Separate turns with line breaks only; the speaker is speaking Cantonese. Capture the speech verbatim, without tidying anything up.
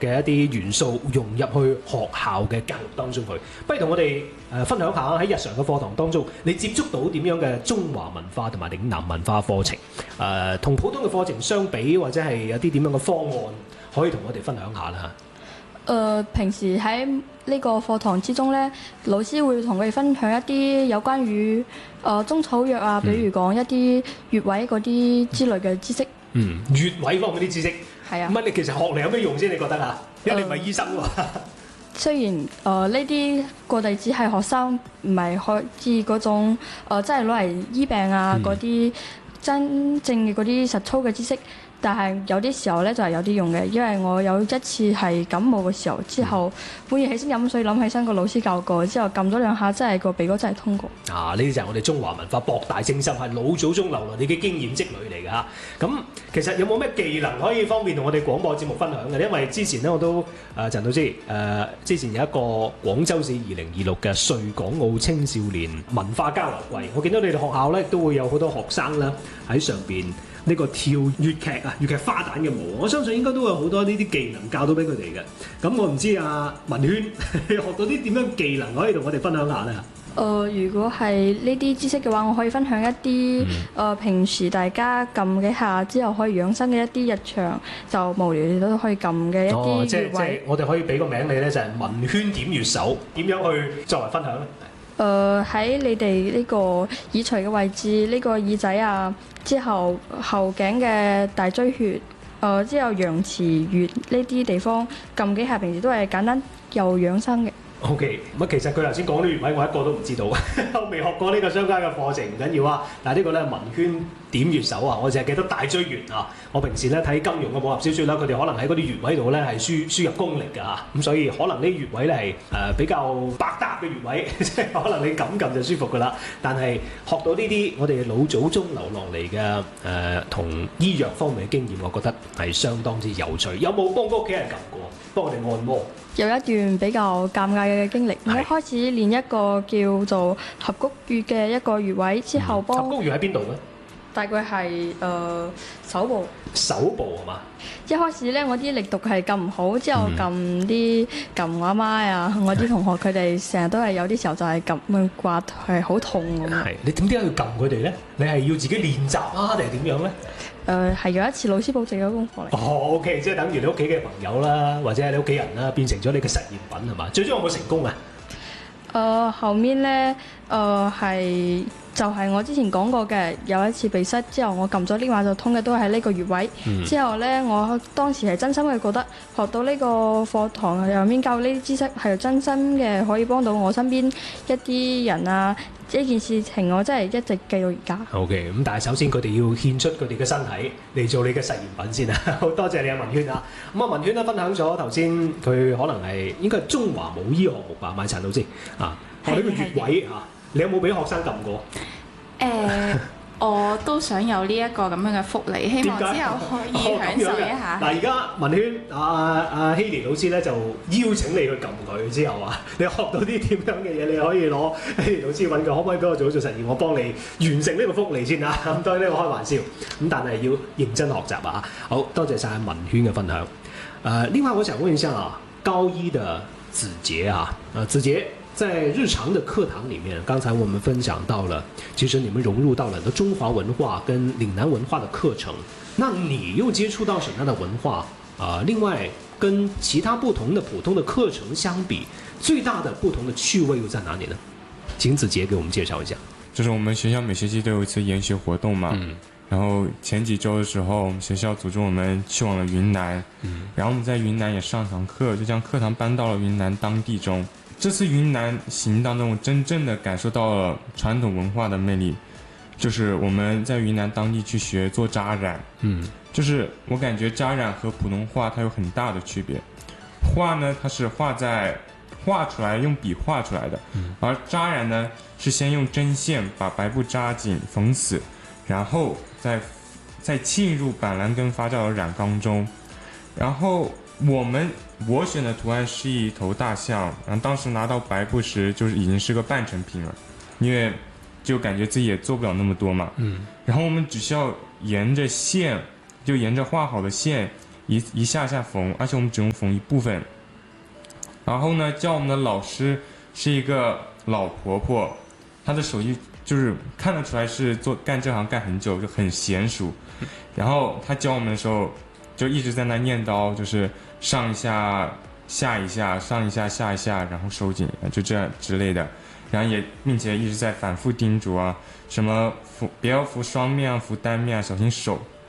嘅一啲元素融入去學校嘅教育當中去。不如同我哋誒、呃、分享下喺日常嘅課堂當中，你接觸到點樣嘅中華文化同埋嶺南文化課程？誒、呃、同普通嘅課程相比，或者係有啲點樣嘅方案，可以同我哋分享下啦。
誒、呃、平時喺呢個課堂之中咧，老師會同佢哋分享一啲有關於誒、呃、中草藥啊，比如講一啲穴位嗰啲之類嘅知識。
嗯，穴位方面啲知識
係啊。
乜你其實學嚟有咩用先？你覺得啊？因為你唔係醫生喎。
雖然誒呢啲個弟子係學生，唔係可以嗰種誒，即係攞嚟醫病啊嗰啲、嗯、真正嘅嗰啲實操嘅知識。但係有啲時候咧就係有啲用嘅，因為我有一次係感冒嘅時候，之後半夜起身飲水，諗起身個老師教過，之後撳咗兩下，真係個鼻哥真係通過。啊！
呢啲就係我哋中華文化博大精深，係老祖宗留落你嘅經驗積累嚟㗎嚇。咁其實有冇咩技能可以方便同我哋廣播節目分享嘅？因為之前咧我都誒、呃、陳老師誒、呃、之前有一個廣州市二零二六嘅穗港澳青少年文化交流季，我見到你哋學校咧都會有好多學生啦喺上邊。呢個跳粵劇啊，粵劇花旦嘅舞，我相信應該都有好多呢啲技能教到俾佢哋嘅。咁我唔知啊，文軒學到啲點樣技能可以同我哋分享下咧？
誒、呃，如果係呢啲知識嘅話，我可以分享一啲誒、嗯呃、平時大家撳幾下之後可以養生嘅一啲日常就無聊你都可以撳嘅一啲穴位。哦，即係即係我哋可以俾個名你咧，就係、是、文軒點穴手，點樣去作為分享咧？誒喺、呃、你哋呢個耳垂嘅位置，呢、呢個耳仔啊，之後後頸嘅大椎穴，誒、呃、之後陽池穴呢啲地方撳幾下，平時都係簡單又養生嘅。O.K. 咁其實佢頭先講啲穴位，我一個都唔知道，我未學過呢個相關嘅課程，唔緊要啊。但係呢個咧文軒點穴手啊，我淨係記得大椎穴啊。我平時咧睇金庸嘅武俠小説啦，佢哋可能喺嗰啲穴位度咧係輸輸入功力㗎嚇，咁所以可能呢啲穴位咧係誒比較百搭嘅穴位，即係可能你撳撳就舒服㗎啦。但係學到呢啲我哋老祖宗留落嚟嘅誒同醫藥方面嘅經驗，我覺得係相當之有趣。有冇幫屋企人撳過，幫我哋按摩？有一段比較尷尬嘅經歷，我一開始練一個叫做合谷穴嘅一個穴位，之後幫、嗯、合谷穴喺邊度咧？大概係誒、呃、手部。手部係嘛？一開始咧，我啲力度係撳唔好，之後撳啲撳我阿媽啊，我啲同學佢哋成日都係有啲時候就係撳咁刮，係好痛咁。係你點解要撳佢哋咧？你係要自己練習啊，定係點樣咧？誒、呃，係有一次老師佈置嘅功課嚟。哦 ，OK， 即係等於你屋企嘅朋友啦，或者係你屋企人啦，變成咗你嘅實驗品係嘛？最終有冇成功啊？誒、呃、後面咧，誒係就係、是、我之前講過嘅，有一次鼻塞之後，我撳咗呢話就通嘅，都係呢個穴位。嗯、之後咧，我當時係真心嘅覺得學到呢個課堂入面教呢啲知識係真心嘅，可以幫到我身邊一啲人啊。呢件事情我真係一直記到而家。OK， 咁但係首先佢哋要獻出佢哋嘅身體嚟做你嘅實驗品先啊！好多謝你啊，文軒啊！咁啊，文軒咧分享咗頭先佢可能係應該係中華武醫學目吧，買陳老師啊，學呢個穴位啊，你有冇俾學生撳過？誒、呃。我都想有呢一個咁樣嘅福利，希望之後可以享受一下。嗱，而家文軒阿阿希蓮老師咧就邀請你去撳佢之後啊，你學到啲點樣嘅嘢，你可以攞希蓮老師揾佢，可唔可以俾我做一做實驗？我幫你完成呢個福利先啊！咁當然呢個開玩笑，咁但係要認真學習啊！好多謝晒文軒嘅分享。誒、呃，另外我想問一下啊，高一的子傑啊，啊子傑。在日常的課堂裡面，剛才我們分享到了，其實你們融入到了很多中華文化跟嶺南文化的課程，那你又接觸到什麼樣的文化啊、呃？另外，跟其他不同的普通的課程相比，最大的不同的趣味又在哪裡呢？請子傑給我們介紹一下。
就是我們學校每學期都有一次研學活動嘛，嗯、然後前幾週的時候，我們學校組織我們去往了雲南，嗯、然後我們在雲南也上堂課，就將課堂搬到了雲南當地中。這次雲南行當中，我真正的感受到了傳統文化的魅力，就是我們在雲南當地去學做紮染，嗯，就是我感覺紮染和普通話它有很大的區別，畫呢它是畫在畫出來用筆畫出來的，嗯、而紮染呢是先用針線把白布紮緊縫死，然後再再浸入板藍根發酵的染缸中，然後我們我選的圖案是一頭大象，然後當時拿到白布時就是已經是個半成品了，因為就感覺自己也做不了那麼多嘛，嗯，然後我們只需要沿着線，就沿着畫好的線一一下下缝，而且我们只用缝一部分。然后呢，教我们的老师是一个老婆婆，她的手艺就是看得出来是做干这行干很久，就很娴熟。然后她教我们的时候，就一直在那念叨，就是上一下下一下，上一下下一下，然后收紧，就这样之类的。然后也并且一直在反复叮嘱啊，什么扶不要扶双面啊，扶单面啊，小心手